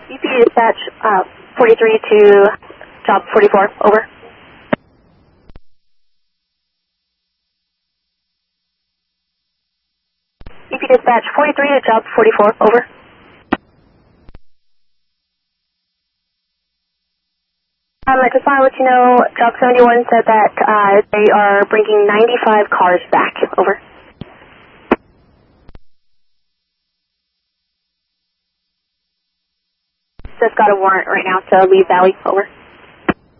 BP dispatch 43 to job 44, over. BP dispatch 43 to job 44, over. I just want to let you know, job 71 said that they are bringing 95 cars back, over. Just got a warrant right now to leave Valley, over.